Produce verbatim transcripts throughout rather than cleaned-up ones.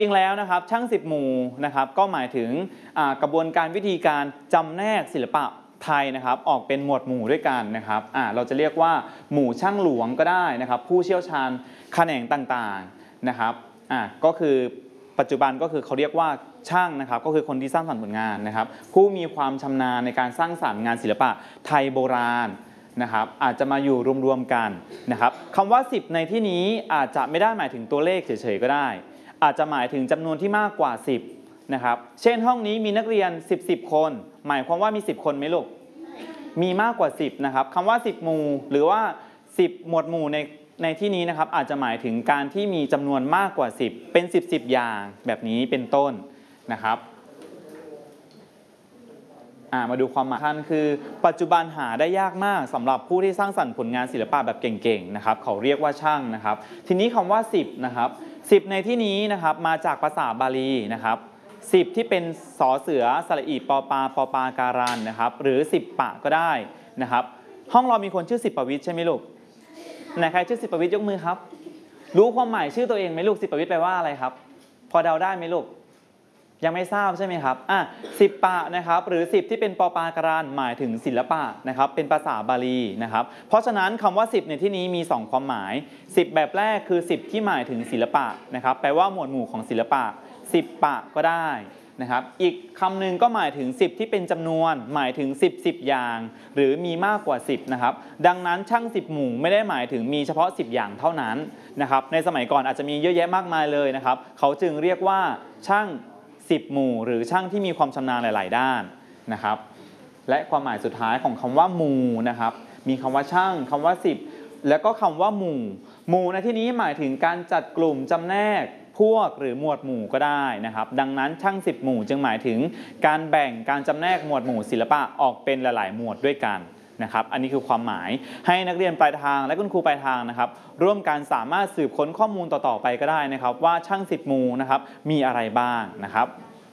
จริงแล้วนะครับช่างสิบหมู่นะครับก็หมายถึงกระบวนการวิธีการจำแนกศิลปะไทยนะครับออกเป็นหมวดหมู่ด้วยกันนะครับเราจะเรียกว่าหมู่ช่างหลวงก็ได้นะครับผู้เชี่ยวชาญแขนงต่างๆนะครับก็คือปัจจุบันก็คือเขาเรียกว่าช่างนะครับก็คือคนที่สร้างสรรค์ผลงานนะครับผู้มีความชำนาญในการสร้างสรรค์งานศิลปะไทยโบราณนะครับอาจจะมาอยู่รวมๆกันนะครับคำว่าสิบในที่นี้อาจจะไม่ได้หมายถึงตัวเลขเฉยๆก็ได้อาจจะหมายถึงจำนวนที่มากกว่าสิบนะครับเช่นห้องนี้มีนักเรียนสิบ สิบคนหมายความว่ามีสิบคนไหมลูกมีมากกว่าสิบนะครับคำว่าสิบหมู่หรือว่าสิบหมวดหมู่ในในที่นี้นะครับอาจจะหมายถึงการที่มีจำนวนมากกว่าสิบเป็นสิบ สิบอย่างแบบนี้เป็นต้นนะครับมาดูความหมายท่านคือปัจจุบันหาได้ยากมากสำหรับผู้ที่สร้างสรรค์ผลงานศิลปะแบบเก่งๆนะครับเขาเรียกว่าช่างนะครับทีนี้คำว่าสิบนะครับสิบในที่นี้นะครับมาจากภาษาบาลีนะครับสิบที่เป็นสอเสือสระอีปอปาปอปาการันนะครับหรือสิบปะก็ได้นะครับห้องเรามีคนชื่อสิบประวิตรใช่ไหมลูกไหนใครชื่อสิบประวิตรยกมือครับรู้ความหมายชื่อตัวเองไหมลูกสิบประวิตรแปลว่าอะไรครับพอเดาได้ไหมลูกยังไม่ทราบใช่ไหมครับอ่ะสิบปะนะครับหรือสิบที่เป็นปอปาการันหมายถึงศิลปะนะครับเป็นภาษาบาลีนะครับเพราะฉะนั้นคำว่าสิบในที่นี้มีสองความหมายสิบแบบแรกคือสิบที่หมายถึงศิลปะนะครับแปลว่าหมวดหมู่ของศิลปะสิบปะก็ได้นะครับอีกคำหนึ่งก็หมายถึงสิบที่เป็นจำนวนหมายถึงสิบ สิบอย่างหรือมีมากกว่าสิบนะครับดังนั้นช่างสิบหมู่ไม่ได้หมายถึงมีเฉพาะสิบอย่างเท่านั้นนะครับในสมัยก่อนอาจจะมีเยอะแยะมากมายเลยนะครับเขาจึงเรียกว่าช่างสิบหมู่หรือช่างที่มีความชำนาญหลายๆด้านนะครับและความหมายสุดท้ายของคำว่าหมู่นะครับมีคำว่าช่างคำว่าสิบแล้วก็คำว่าหมู่หมู่ในที่นี้หมายถึงการจัดกลุ่มจำแนกพวกหรือหมวดหมู่ก็ได้นะครับดังนั้นช่างสิบหมู่จึงหมายถึงการแบ่งการจำแนกหมวดหมู่ศิลปะออกเป็นหลายๆหมวดด้วยกันนะครับอันนี้คือความหมายให้นักเรียนปลายทางและคุณครูปลายทางนะครับร่วมกันสามารถสืบค้นข้อมูลต่อๆไปก็ได้นะครับว่าช่างสิบหมู่นะครับมีอะไรบ้างนะครับ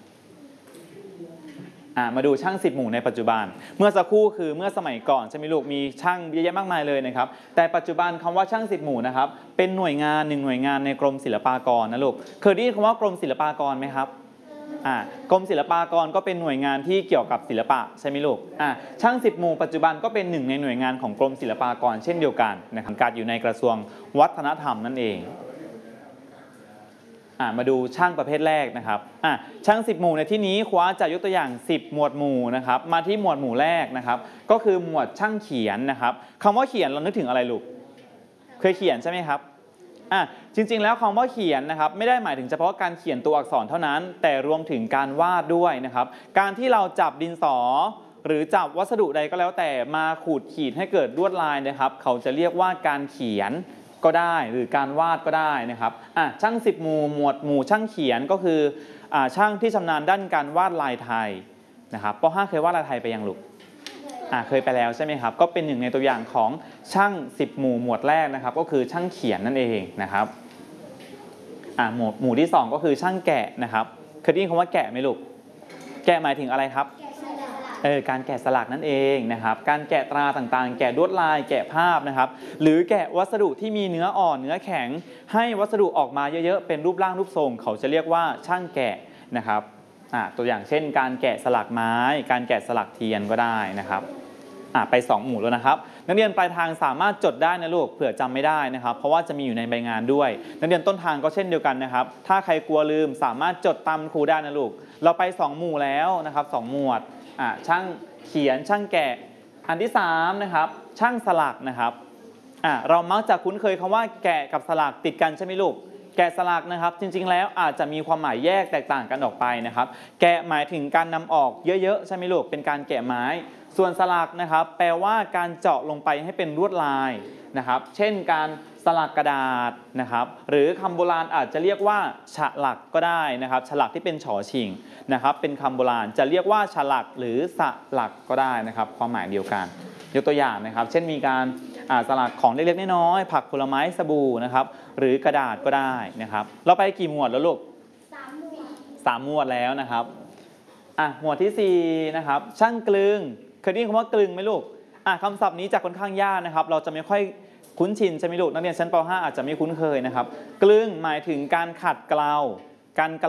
มาดูช่างสิบหมู่ในปัจจุบันเมื่อสักครู่คือเมื่อสมัยก่อนใช่ไหมลูกมีช่างเยอะแยะมากมายเลยนะครับแต่ปัจจุบันคำว่าช่างสิบหมู่นะครับเป็นหน่วยงานหนึ่งหน่วยงานในกรมศิลปากรนะลูกเคยได้ยินคำว่ากรมศิลปากรไหมครับอ่ากรมศิลปากรก็เป็นหน่วยงานที่เกี่ยวกับศิลปะใช่ไหมลูกอ่าช่างสิบหมู่ปัจจุบันก็เป็นหนึ่งในหน่วยงานของกรมศิลปากรเช่นเดียวกันนะครับการอยู่ในกระทรวงวัฒนธรรมนั่นเองมาดูช่างประเภทแรกนะครับช่างสิบหมู่ในที่นี้คว้าจะยกตัวอย่างสิบหมวดหมู่นะครับมาที่หมวดหมู่แรกนะครับก็คือหมวดช่างเขียนนะครับคำว่าเขียนเรานึกถึงอะไรลูกเคยเขียนใช่ไหมครับอ่ะจริงๆแล้วคำว่าเขียนนะครับไม่ได้หมายถึงเฉพาะการเขียนตัวอักษรเท่านั้นแต่รวมถึงการวาดด้วยนะครับการที่เราจับดินสอหรือจับวัสดุใดก็แล้วแต่มาขูดขีดให้เกิดลวดลายนะครับเขาจะเรียกว่าการเขียนก็ได้หรือการวาดก็ได้นะครับอ่ะช่างสิบหมู่หมวดหมู่ช่างเขียนก็คืออ่าช่างที่ชำนาญด้านการวาดลายไทยนะครับป.ห้า เคยวาดลายไทยไปยังลูกอ่าเคยไปแล้วใช่ไหมครับก็เป็นหนึ่งในตัวอย่างของช่างสิบหมู่หมวดแรกนะครับก็คือช่างเขียนนั่นเองนะครับอ่าหมวดหมู่ที่สองก็คือช่างแกะนะครับเคยได้ยินคำว่าแกะไหมลูกแกะหมายถึงอะไรครับเออการแกะสลักนั่นเองนะครับการแกะตราต่างๆแกะลวดลายแกะภาพนะครับหรือแกะวัสดุที่มีเนื้ออ่อนเนื้อแข็งให้วัสดุออกมาเยอะๆเป็นรูปร่างรูปทรงเขาจะเรียกว่าช่างแกะนะครับอ่าตัวอย่างเช่นการแกะสลักไม้การแกะสลักเทียนก็ได้นะครับอ่าไปสองหมู่แล้วนะครับนักเรียนปลายทางสามารถจดได้นะลูกเผื่อจำไม่ได้นะครับเพราะว่าจะมีอยู่ในใบงานด้วยนักเรียนต้นทางก็เช่นเดียวกันนะครับถ้าใครกลัวลืมสามารถจดตามครูได้นะลูกเราไปสองหมู่แล้วนะครับสองหมวดอ่าช่างเขียนช่างแกะอันที่สามนะครับช่างสลักนะครับอ่าเรามักจะคุ้นเคยคำว่าแกะกับสลักติดกันใช่ไหมลูกแกะสลักนะครับจริงๆแล้วอาจจะมีความหมายแยกแตกต่างกันออกไปนะครับแกะหมายถึงการนำออกเยอะๆใช่ไหมลูกเป็นการแกะไม้ส่วนสลักนะครับแปลว่าการเจาะลงไปให้เป็นลวดลายนะครับเช่นการสลักกระดาษนะครับหรือคำโบราณอาจจะเรียกว่าฉลักก็ได้นะครับฉลักที่เป็นฉอชิงนะครับเป็นคำโบราณจะเรียกว่าฉลักหรือสลักก็ได้นะครับความหมายเดียวกันยกตัวอย่างนะครับเช่นมีการสลักของเล็กๆน้อยๆผักผลไม้สบู่นะครับหรือกระดาษก็ได้นะครับเราไปกี่หมวดแล้วลูกสามหมวดสามหมวดแล้วนะครับอ่ะหมวดที่สี่นะครับช่างกลึงเคยได้ยินคำว่ากลึงไหมลูกอ่ะคำศัพท์นี้จะค่อนข้างยากนะครับเราจะไม่ค่อยคุ้นชินใช่ไหมลูกนักเรียนชั้นป.ห้า อาจจะไม่คุ้นเคยนะครับกลึงหมายถึงการขัดเกลาการ